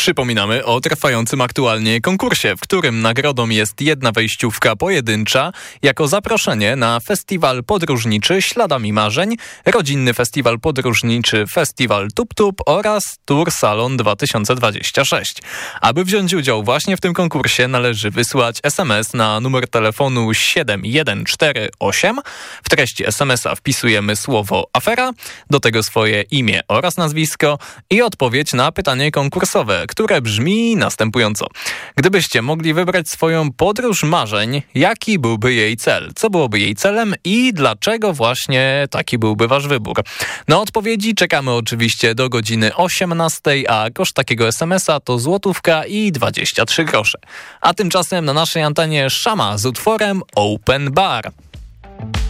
Przypominamy o trwającym aktualnie konkursie, w którym nagrodą jest jedna wejściówka pojedyncza jako zaproszenie na festiwal podróżniczy Śladami Marzeń, rodzinny festiwal podróżniczy Festiwal Tup Tup oraz Tour Salon 2026. Aby wziąć udział właśnie w tym konkursie należy wysłać SMS na numer telefonu 7148. W treści SMS-a wpisujemy słowo afera, do tego swoje imię oraz nazwisko i odpowiedź na pytanie konkursowe, które brzmi następująco. Gdybyście mogli wybrać swoją podróż marzeń, jaki byłby jej cel? Co byłoby jej celem i dlaczego właśnie taki byłby wasz wybór? Na odpowiedzi czekamy oczywiście do godziny 18, a koszt takiego SMS-a to złotówka i 23 grosze. A tymczasem na naszej antenie Szama z utworem Open Bar.